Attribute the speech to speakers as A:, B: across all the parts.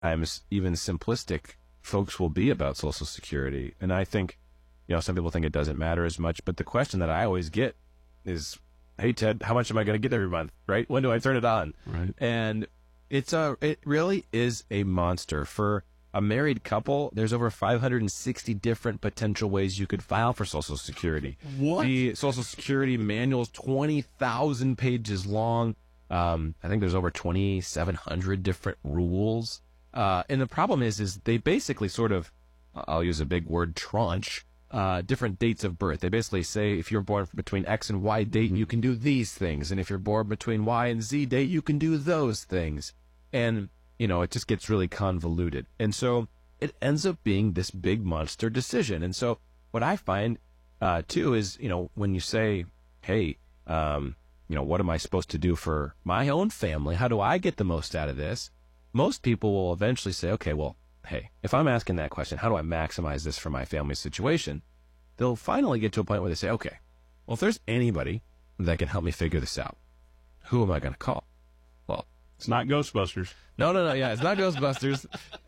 A: sometimes even simplistic folks will be about Social Security. And I think, some people think it doesn't matter as much, but the question that I always get is, hey, Ted, how much am I going to get every month, right? When do I turn it on?
B: Right.
A: And it really is a monster. For a married couple, there's over 560 different potential ways you could file for Social Security.
B: What?
A: The Social Security manual is 20,000 pages long. I think there's over 2,700 different rules. And the problem is they basically sort of, I'll use a big word, tranche, different dates of birth. They basically say if you're born between X and Y date, you can do these things. And if you're born between Y and Z date, you can do those things. And, it just gets really convoluted. And so it ends up being this big monster decision. And so what I find, too, is, when you say, hey, what am I supposed to do for my own family? How do I get the most out of this? Most people will eventually say, okay, well, hey, if I'm asking that question, how do I maximize this for my family situation? They'll finally get to a point where they say, okay, well, if there's anybody that can help me figure this out, who am I going to call? Well,
B: it's not Ghostbusters.
A: No. Yeah, it's not Ghostbusters.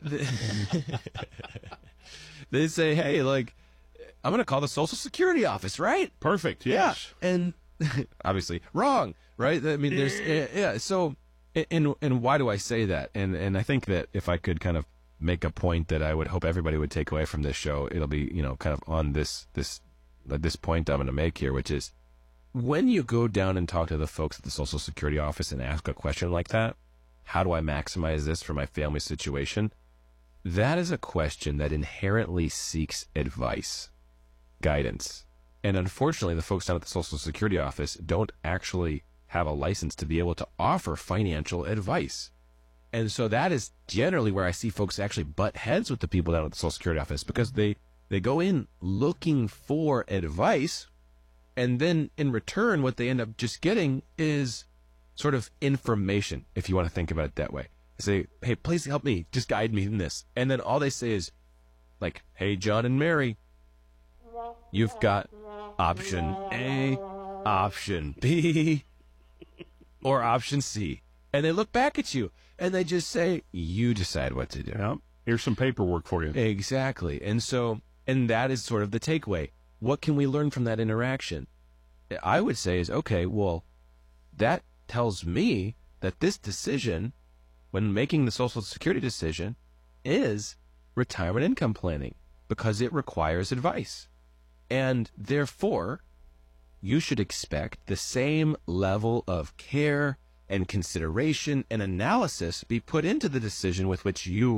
A: They say, hey, I'm going to call the Social Security office, right?
B: Perfect. Yes.
A: Yeah. And obviously wrong, right? I mean, there's, So, and why do I say that? And I think that if I could kind of make a point that I would hope everybody would take away from this show, it'll be, kind of on this point I'm going to make here, which is when you go down and talk to the folks at the Social Security office and ask a question like that, how do I maximize this for my family situation? That is a question that inherently seeks advice, guidance. And unfortunately, the folks down at the Social Security office don't actually have a license to be able to offer financial advice. And so that is generally where I see folks actually butt heads with the people down at the Social Security office, because they go in looking for advice, and then in return, what they end up just getting is sort of information, if you want to think about it that way. They say, hey, please help me, just guide me in this. And then all they say is, hey, John and Mary, you've got option A, option B, or option C. And they look back at you, and they just say, you decide what to do.
B: Yep. Here's some paperwork for you.
A: Exactly. And that is sort of the takeaway. What can we learn from that interaction? I would say is, okay, well, that tells me that this decision, when making the Social Security decision, is retirement income planning, because it requires advice. And therefore, you should expect the same level of care and consideration and analysis be put into the decision with which you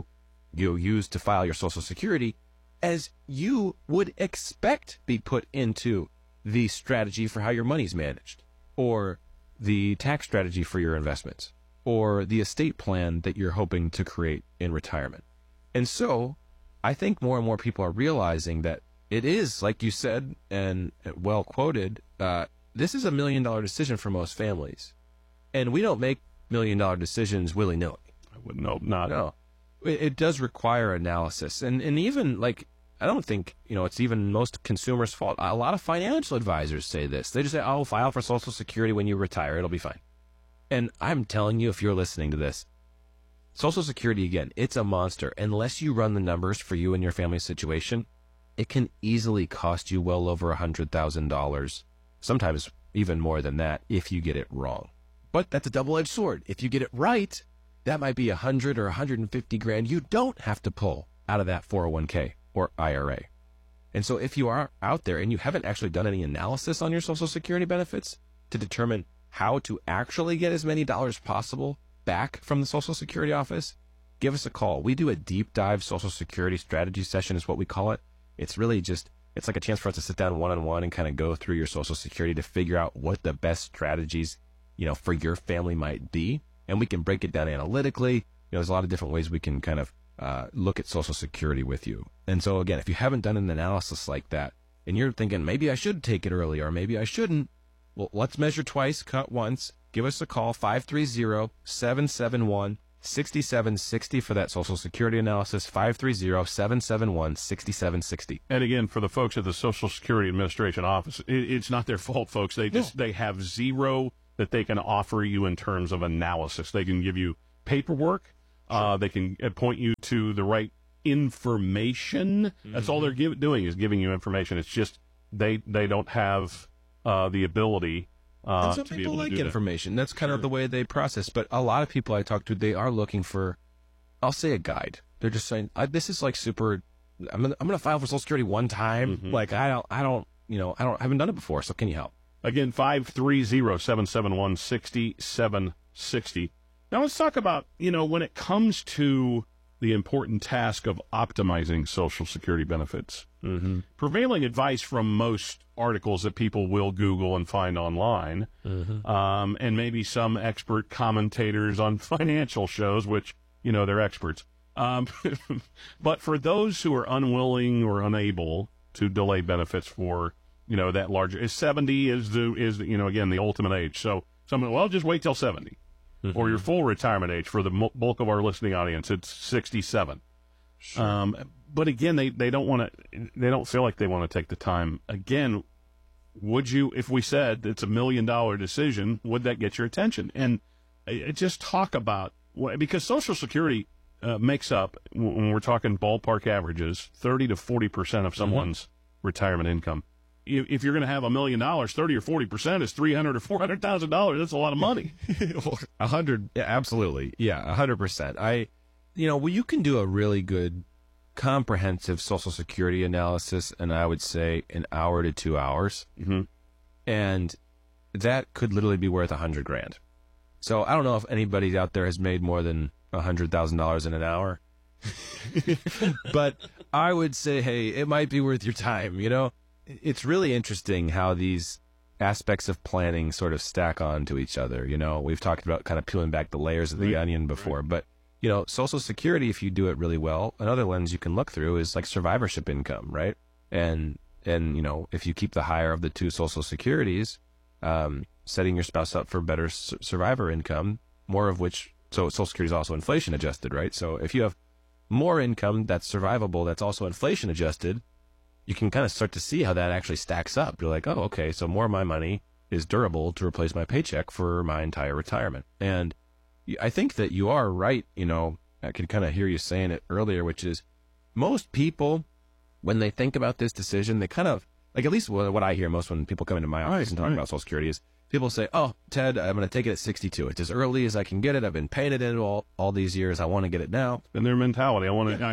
A: use to file your Social Security as you would expect be put into the strategy for how your money's managed, or the tax strategy for your investments, or the estate plan that you're hoping to create in retirement. And so I think more and more people are realizing that it is, like you said, and well quoted, this is $1 million decision for most families. And we don't make $1 million decisions willy-nilly.
B: I wouldn't hope not.
A: No. It does require analysis. And even, I don't think, it's even most consumers' fault. A lot of financial advisors say this. They just say, oh, file for Social Security when you retire. It'll be fine. And I'm telling you, if you're listening to this, Social Security, again, it's a monster. Unless you run the numbers for you and your family situation, it can easily cost you well over $100,000, sometimes even more than that, if you get it wrong. But that's a double-edged sword. If you get it right, that might be $100 or $150,000 you don't have to pull out of that 401k or IRA. And so if you are out there and you haven't actually done any analysis on your Social Security benefits to determine how to actually get as many dollars possible back from the Social Security office, give us a call. We do a deep dive Social Security strategy session is what we call it. It's really just, it's like a chance for us to sit down one-on-one and kind of go through your Social Security to figure out what the best strategies, for your family might be. And we can break it down analytically. There's a lot of different ways we can kind of look at Social Security with you. And so again, if you haven't done an analysis like that, and you're thinking, maybe I should take it early, or maybe I shouldn't, well, let's measure twice, cut once. Give us a call, 530-771-6760 for that Social Security analysis, 530-771-6760.
B: And again, for the folks at the Social Security Administration office, it's not their fault, folks. They have zero that they can offer you in terms of analysis. They can give you paperwork, They can point you to the right information. That's all they're doing is giving you information. It's just they don't have the ability
A: and some
B: to be
A: people
B: able
A: like
B: to do
A: information. That's kind of the way they process. But a lot of people I talk to, they are looking for, I'll say, a guide. They're just saying, this is like super. I'm gonna file for Social Security one time. Like I haven't done it before. So can you help?
B: Again, 530-771-6760. Now let's talk about, when it comes to the important task of optimizing Social Security benefits. Prevailing advice from most articles that people will Google and find online, and maybe some expert commentators on financial shows, which, they're experts. But for those who are unwilling or unable to delay benefits for, that larger, 70 is again, the ultimate age. So someone, just wait till 70. Or your full retirement age. For the bulk of our listening audience, it's 67. Sure. But again, they don't feel like they want to take the time. Again, would you, if we said it's $1 million decision, would that get your attention? And just talk about, because Social Security makes up, when we're talking ballpark averages, 30 to 40% of someone's retirement income. If you're going to have $1 million, 30 or 40% is $300,000 or $400,000. That's a lot of money.
A: 100, yeah, absolutely, yeah, 100%. You can do a really good, comprehensive Social Security analysis, and I would say an hour to 2 hours, and that could literally be worth $100,000. So I don't know if anybody out there has made more than $100,000 in an hour, but I would say, hey, it might be worth your time. It's really interesting how these aspects of planning sort of stack on to each other. We've talked about kind of peeling back the layers of the onion before, but, Social Security, if you do it really well, another lens you can look through is like survivorship income, right? And if you keep the higher of the two Social Securities, setting your spouse up for better survivor income, more of which, so Social Security is also inflation adjusted, right? So if you have more income that's survivable, that's also inflation adjusted, you can kind of start to see how that actually stacks up. You're like, oh, okay, so more of my money is durable to replace my paycheck for my entire retirement. And I think that you are right. I could kind of hear you saying it earlier, which is most people, when they think about this decision, they kind of, like, at least what I hear most when people come into my office and talk about Social Security is people say, oh, Ted, I'm going to take it at 62. It's as early as I can get it. I've been paying it in all these years. I want to get it now.
B: And their mentality.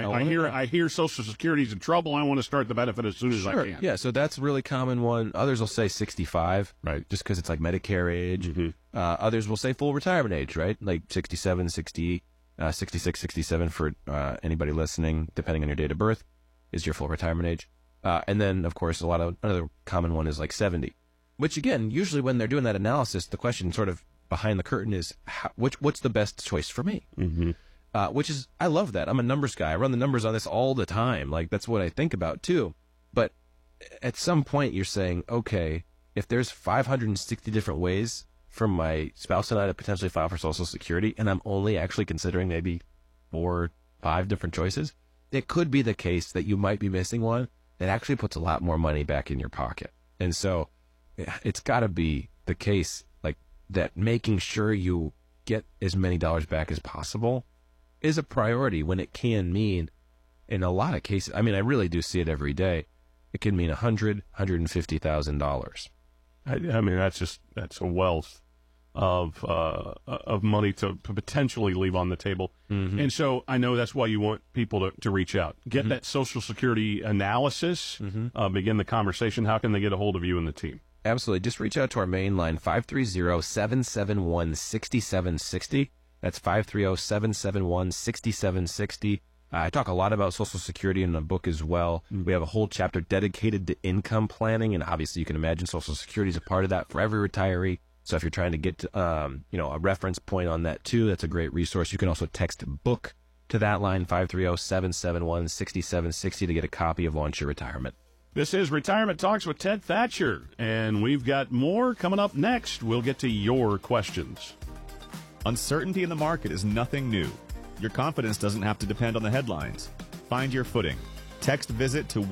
B: I hear Social Security's in trouble. I want to start the benefit as soon as I can.
A: Yeah, so that's a really common one. Others will say 65, right? Just because it's like Medicare age. Others will say full retirement age, right? Like 67, 60, 66, 67 for anybody listening, depending on your date of birth, is your full retirement age. And then, of course, another common one is like 70. Which, again, usually when they're doing that analysis, the question sort of behind the curtain is, what's the best choice for me? Which is, I love that. I'm a numbers guy. I run the numbers on this all the time. Like, that's what I think about, too. But at some point, you're saying, okay, if there's 560 different ways for my spouse and I to potentially file for Social Security, and I'm only actually considering maybe 4 or 5 different choices, it could be the case that you might be missing one that actually puts a lot more money back in your pocket. And so it's got to be the case, like, that making sure you get as many dollars back as possible is a priority, when it can mean, in a lot of cases, I mean, I really do see it every day, it can mean $150,000.
B: I mean, that's a wealth of money to potentially leave on the table. And so I know that's why you want people to reach out, get that Social Security analysis, begin the conversation. How can they get a hold of you and the team?
A: Absolutely. Just reach out to our main line, 530-771-6760. That's 530-771-6760. I talk a lot about Social Security in the book as well. We have a whole chapter dedicated to income planning, and obviously you can imagine Social Security is a part of that for every retiree. So if you're trying to get to, a reference point on that too, that's a great resource. You can also text book to that line, 530-771-6760, to get a copy of Launch Your Retirement.
B: This is Retirement Talks with Ted Thatcher, and we've got more coming up next. We'll get to your questions.
C: Uncertainty in the market is nothing new. Your confidence doesn't have to depend on the headlines. Find your footing. Text VISIT to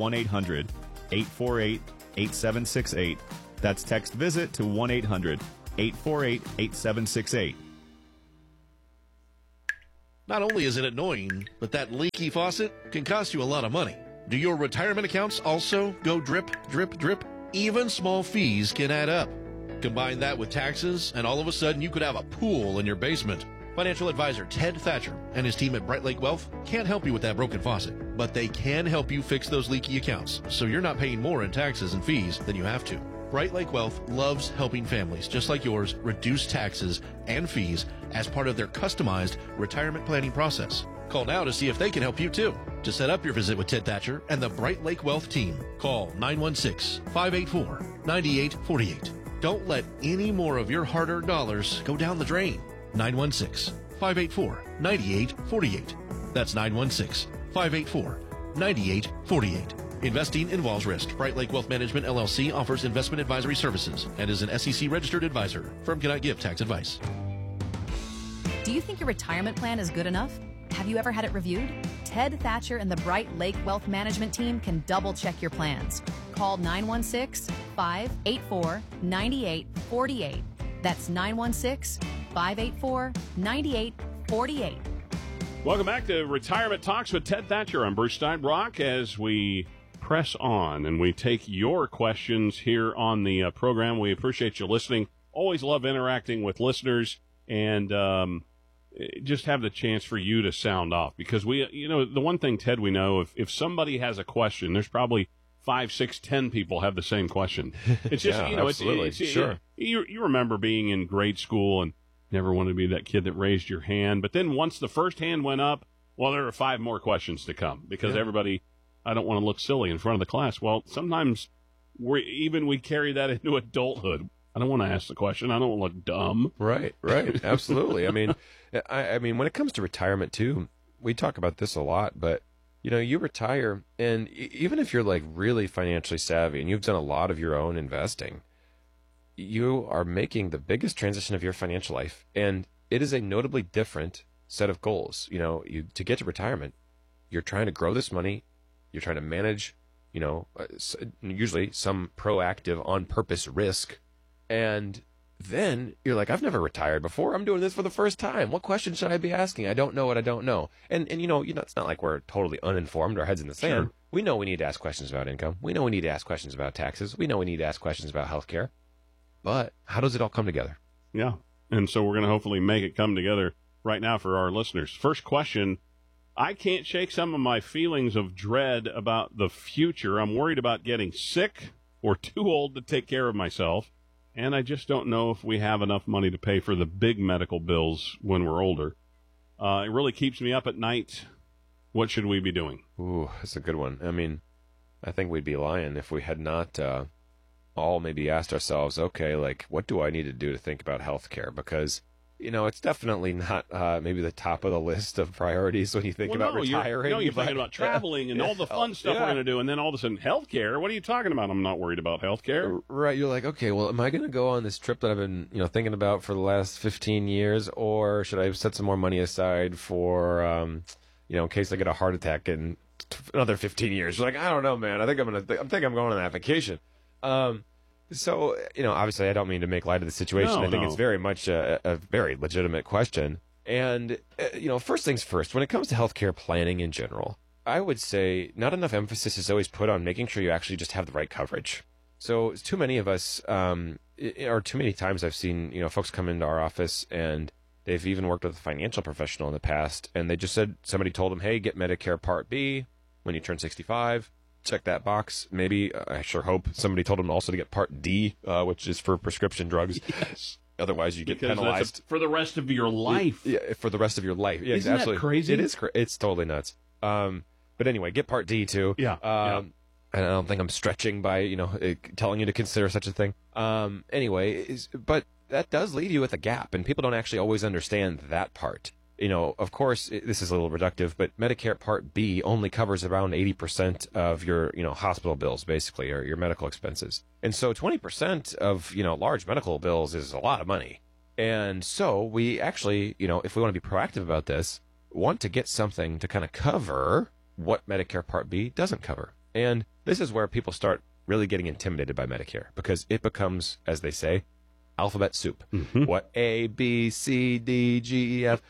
C: 1-800-848-8768. That's text VISIT to 1-800-848-8768.
D: Not only is it annoying, but that leaky faucet can cost you a lot of money. Do your retirement accounts also go drip, drip, drip? Even small fees can add up. Combine that with taxes, and all of a sudden you could have a pool in your basement. Financial advisor Ted Thatcher and his team at Bright Lake Wealth can't help you with that broken faucet, but they can help you fix those leaky accounts so you're not paying more in taxes and fees than you have to. Bright Lake Wealth loves helping families just like yours reduce taxes and fees as part of their customized retirement planning process. Call now to see if they can help you too. To set up your visit with Ted Thatcher and the Bright Lake Wealth team, call 916-584-9848. Don't let any more of your hard-earned dollars go down the drain. 916-584-9848. That's 916-584-9848. Investing involves risk. Bright Lake Wealth Management, LLC offers investment advisory services and is an SEC-registered advisor. Firm cannot give tax advice.
E: Do you think your retirement plan is good enough? Have you ever had it reviewed? Ted Thatcher and the Bright Lake Wealth Management team can double-check your plans. Call 916-584-9848. That's 916-584-9848.
B: Welcome back to Retirement Talks with Ted Thatcher. I'm Bruce Steinbrock as we press on and we take your questions here on the program. We appreciate you listening. Always love interacting with listeners and just have the chance for you to sound off because the one thing, Ted, we know if somebody has a question, there's probably 5, 6, 10 people have the same question. It's just,
A: absolutely. Sure.
B: You remember being in grade school and never wanted to be that kid that raised your hand. But then once the first hand went up, well, there are 5 more questions to come because everybody, I don't want to look silly in front of the class. Well, sometimes we carry that into adulthood. I don't want to ask the question. I don't want to look dumb.
A: Right. Absolutely. I mean, when it comes to retirement too, we talk about this a lot, but you retire and even if you're like really financially savvy and you've done a lot of your own investing, you are making the biggest transition of your financial life. And it is a notably different set of goals. To get to retirement, you're trying to grow this money. You're trying to manage, usually some proactive on purpose risk. And then you're like, I've never retired before. I'm doing this for the first time. What question should I be asking? I don't know what I don't know. And it's not like we're totally uninformed, our heads in the sand.
B: Sure.
A: We know we need to ask questions about income. We know we need to ask questions about taxes. We know we need to ask questions about healthcare. But how does it all come together?
B: Yeah. And so we're going to hopefully make it come together right now for our listeners. First question, I can't shake some of my feelings of dread about the future. I'm worried about getting sick or too old to take care of myself. And I just don't know if we have enough money to pay for the big medical bills when we're older. It really keeps me up at night. What should we be doing?
A: Ooh, that's a good one. I mean, I think we'd be lying if we had not all maybe asked ourselves, okay, like, what do I need to do to think about healthcare? Because, it's definitely not maybe the top of the list of priorities when you think about retiring.
B: You're thinking about traveling and all the fun stuff we're going to do, and then all of a sudden, healthcare? What are you talking about? I'm not worried about healthcare.
A: Right. You're like, okay, well, am I going to go on this trip that I've been, thinking about for the last 15 years, or should I set some more money aside for, in case I get a heart attack in another 15 years? You're like, I don't know, man. I think I'm going on that vacation. So, obviously I don't mean to make light of the situation. I think it's very much a very legitimate question. And, first things first, when it comes to healthcare planning in general, I would say not enough emphasis is always put on making sure you actually just have the right coverage. So too many of us, or too many times I've seen, folks come into our office and they've even worked with a financial professional in the past. And they just said, somebody told them, hey, get Medicare Part B when you turn 65. Check that box. Maybe, I sure hope somebody told them also to get Part D, which is for prescription drugs.
B: Yes.
A: Otherwise, you get penalized.
B: For the rest of your life.
A: For the rest of your life. Yeah,
B: Isn't that crazy?
A: It is. It's totally nuts. But anyway, get Part D, too.
B: Yeah.
A: And I don't think I'm stretching by, telling you to consider such a thing. But that does leave you with a gap, and people don't actually always understand that part. Of course, this is a little reductive, but Medicare Part B only covers around 80% of your, hospital bills, basically, or your medical expenses. And so 20% of, large medical bills is a lot of money. And so we actually, if we want to be proactive about this, want to get something to kind of cover what Medicare Part B doesn't cover. And this is where people start really getting intimidated by Medicare because it becomes, as they say, alphabet soup. What A, B, C, D, G, E, F.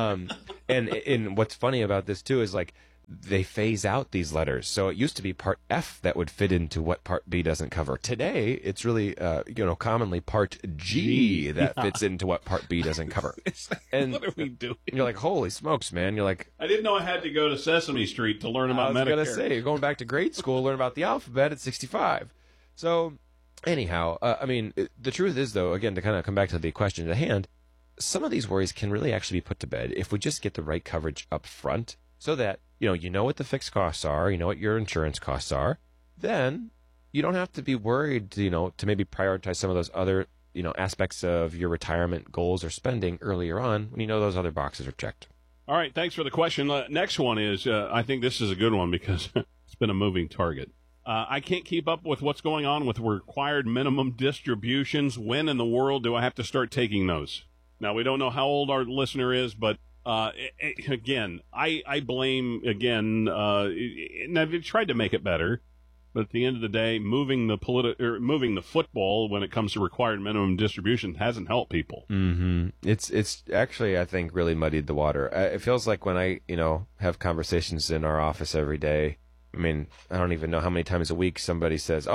A: And what's funny about this too is like they phase out these letters. So it used to be part F that would fit into what part B doesn't cover. Today, it's really, commonly part G that fits into what part B doesn't cover.
B: It's like,
A: And
B: what are we doing?
A: you're like, holy smokes, man. You're like,
B: I didn't know I had to go to Sesame Street to learn about Medicare.
A: I was going to say, you're going back to grade school, learn about the alphabet at 65. So anyhow, the truth is, though, again, to kind of come back to the question at hand, some of these worries can really actually be put to bed if we just get the right coverage up front so that, you know what the fixed costs are, you know what your insurance costs are, then you don't have to be worried, to maybe prioritize some of those other, aspects of your retirement goals or spending earlier on when you know those other boxes are checked.
B: All right, thanks for the question. Next one is, I think this is a good one because it's been a moving target. I can't keep up with what's going on with required minimum distributions. When in the world do I have to start taking those? Now, we don't know how old our listener is, but again, I blame, and I've tried to make it better, but at the end of the day, moving the football when it comes to required minimum distribution hasn't helped people.
A: Mm-hmm. It's actually, I think, really muddied the water. It feels like when I, have conversations in our office every day, I don't even know how many times a week somebody says,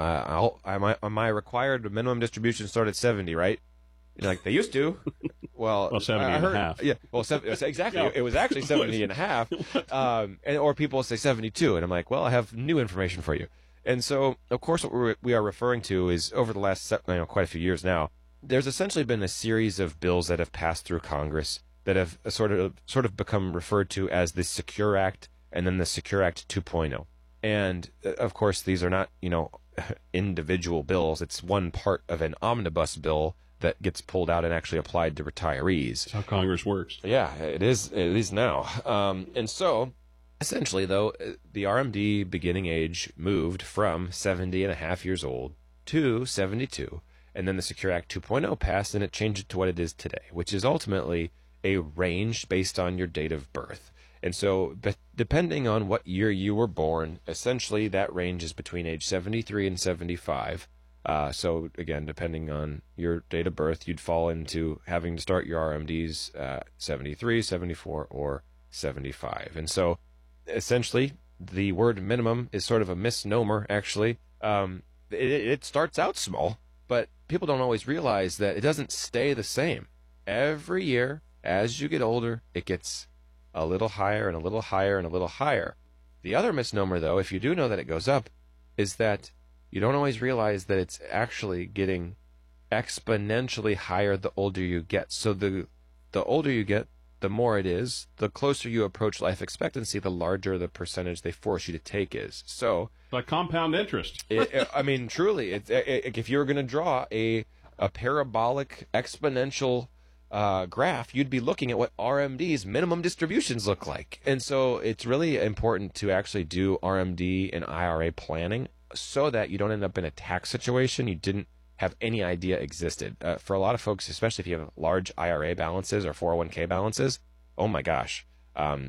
A: my required minimum distribution started at 70, right? Like, they used to. Well,
B: 70 and a half.
A: Yeah, exactly. It was actually 70 and a half. Or people say 72, and I'm like, well, I have new information for you. And so, of course, what we are referring to is over the last quite a few years now, there's essentially been a series of bills that have passed through Congress that have sort of become referred to as the Secure Act and then the Secure Act 2.0. And, of course, these are not, individual bills. It's one part of an omnibus bill that gets pulled out and actually applied to retirees.
B: That's how Congress works.
A: Yeah, it is now. And so, essentially, though, the RMD beginning age moved from 70 and a half years old to 72. And then the Secure Act 2.0 passed, and it changed it to what it is today, which is ultimately a range based on your date of birth. And so, depending on what year you were born, essentially that range is between age 73 and 75. So, again, depending on your date of birth, you'd fall into having to start your RMDs 73, 74, or 75. And so, essentially, the word minimum is sort of a misnomer, actually. It starts out small, but people don't always realize that it doesn't stay the same. Every year, as you get older, it gets a little higher and a little higher and a little higher. The other misnomer, though, if you do know that it goes up, is that you don't always realize that it's actually getting exponentially higher the older you get. So the older you get, the more it is. The closer you approach life expectancy, the larger the percentage they force you to take is. So,
B: like compound interest.
A: Truly, if you were going to draw a parabolic exponential graph, you'd be looking at what RMD's minimum distributions look like. And so it's really important to actually do RMD and IRA planning so that you don't end up in a tax situation you didn't have any idea existed. For a lot of folks, especially if you have large IRA balances or 401k balances, oh my gosh, I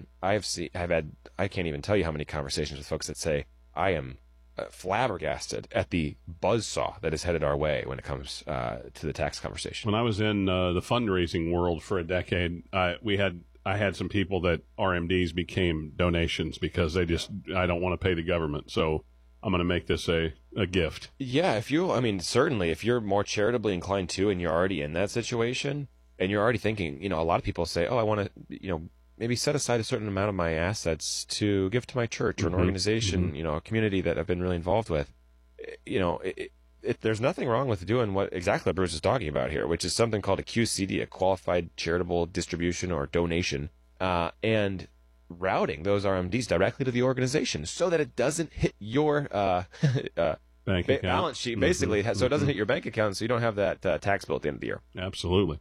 A: can't even tell you how many conversations with folks that say, I am flabbergasted at the buzzsaw that is headed our way when it comes to the tax conversation.
B: When I was in the fundraising world for a decade, I had some people that RMDs became donations because I don't want to pay the government, so I'm going to make this a gift.
A: Yeah, certainly if you're more charitably inclined to and you're already in that situation and you're already thinking, a lot of people say, I want to, maybe set aside a certain amount of my assets to give to my church or an organization, a community that I've been really involved with. There's nothing wrong with doing what Bruce is talking about here, which is something called a QCD, a Qualified Charitable Distribution or Donation, and routing those RMDs directly to the organization so that it doesn't hit your
B: bank account.
A: Balance sheet, basically, so it doesn't hit your bank account, so you don't have that tax bill at the end of the year.
B: Absolutely.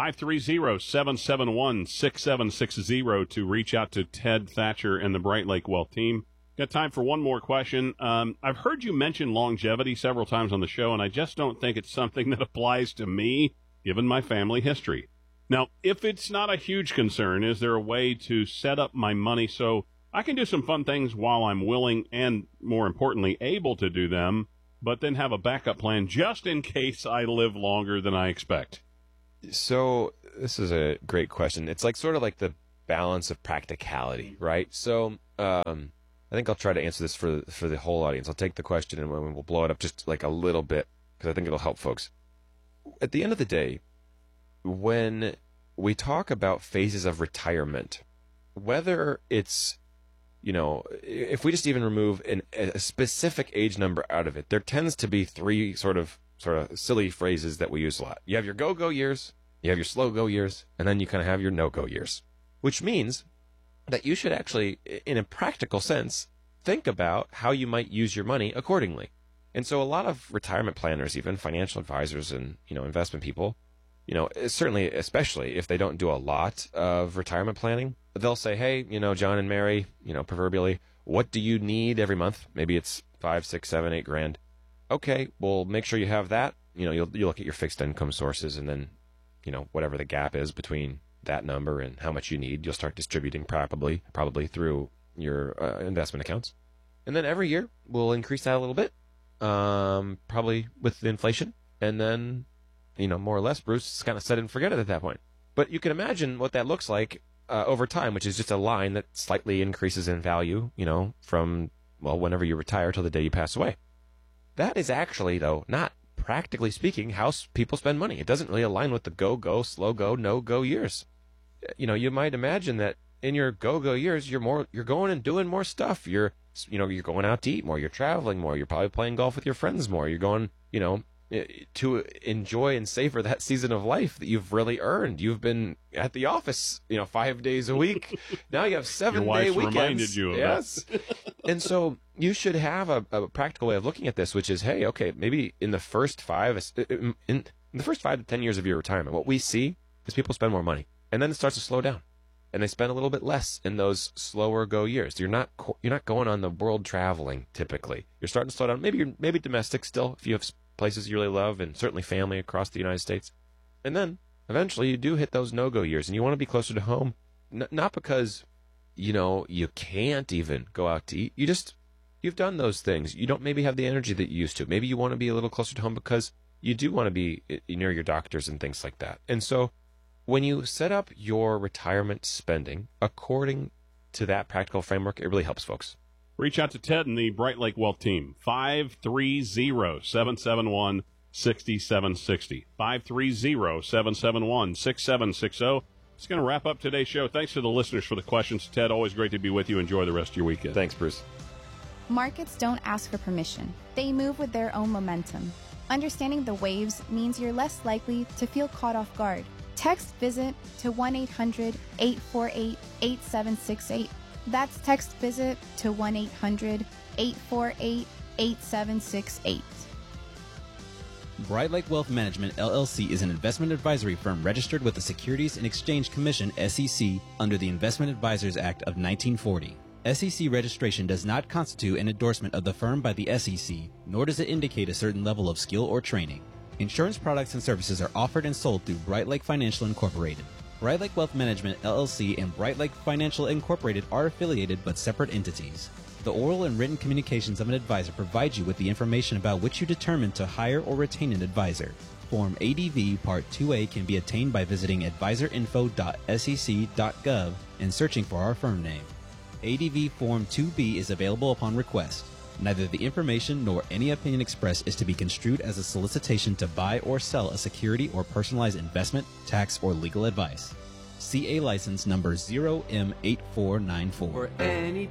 B: 530-771-6760 to reach out to Ted Thatcher and the Bright Lake Wealth team. Got time for one more question. I've heard you mention longevity several times on the show, and I just don't think it's something that applies to me, given my family history. Now, if it's not a huge concern, is there a way to set up my money so I can do some fun things while I'm willing and, more importantly, able to do them, but then have a backup plan just in case I live longer than I expect?
A: So this is a great question. It's like sort of like the balance of practicality, right? So I think I'll try to answer this for the whole audience. I'll take the question and we'll blow it up just like a little bit because I think it'll help folks. At the end of the day, when we talk about phases of retirement, whether it's, if we just even remove a specific age number out of it, there tends to be three sort of silly phrases that we use a lot. You have your go-go years, you have your slow-go years, and then you kind of have your no-go years, which means that you should actually, in a practical sense, think about how you might use your money accordingly. And so a lot of retirement planners, even financial advisors and, investment people, certainly, especially if they don't do a lot of retirement planning, they'll say, hey, John and Mary, proverbially, what do you need every month? Maybe it's 5, 6, 7, 8 grand. Okay, well, make sure you have that. You'll look at your fixed income sources, and then, whatever the gap is between that number and how much you need, you'll start distributing probably through your investment accounts. And then every year, we'll increase that a little bit, probably with inflation. And then, more or less, Bruce is kind of set and forget it at that point. But you can imagine what that looks like over time, which is just a line that slightly increases in value, from, whenever you retire till the day you pass away. That is actually, though, not practically speaking how people spend money. It doesn't really align with the go-go, slow-go, no-go years. You might imagine that in your go-go years, you're going and doing more stuff. You're going out to eat more. You're traveling more. You're probably playing golf with your friends more. You're going, to enjoy and savor that season of life that you've really earned. You've been at the office, 5 days a week. Now you have 7-day weekends.
B: Your wife reminded you of
A: that. And so you should have a practical way of looking at this, which is, hey, okay, maybe in the first 5 to 10 years of your retirement, what we see is people spend more money, and then it starts to slow down, and they spend a little bit less in those slower go years. You're not going on the world traveling typically. You're starting to slow down. Maybe domestic still, if you have places you really love, and certainly family across the United States. And then eventually you do hit those no-go years, and you want to be closer to home, not because you can't even go out to eat. You've done those things. You don't maybe have the energy that you used to. Maybe you want to be a little closer to home because you do want to be near your doctors and things like that. And so when you set up your retirement spending according to that practical framework, it really helps folks.
B: Reach out to Ted and the Bright Lake Wealth team, 530-771-6760, 530-771-6760. It's going to wrap up today's show. Thanks to the listeners for the questions. Ted, always great to be with you. Enjoy the rest of your weekend.
A: Thanks, Bruce.
F: Markets don't ask for permission. They move with their own momentum. Understanding the waves means you're less likely to feel caught off guard. Text VISIT to 1-800-848-8768. That's text VISIT to 1-800-848-8768.
G: Bright Lake Wealth Management, LLC is an investment advisory firm registered with the Securities and Exchange Commission, SEC, under the Investment Advisors Act of 1940. SEC registration does not constitute an endorsement of the firm by the SEC, nor does it indicate a certain level of skill or training. Insurance products and services are offered and sold through Bright Lake Financial Incorporated. Bright Lake Wealth Management, LLC and Bright Lake Financial Incorporated are affiliated but separate entities. The oral and written communications of an advisor provide you with the information about which you determine to hire or retain an advisor. Form ADV Part 2A can be obtained by visiting advisorinfo.sec.gov and searching for our firm name. ADV Form 2B is available upon request. Neither the information nor any opinion expressed is to be construed as a solicitation to buy or sell a security or personalized investment, tax, or legal advice. CA license number 0M8494.
H: For any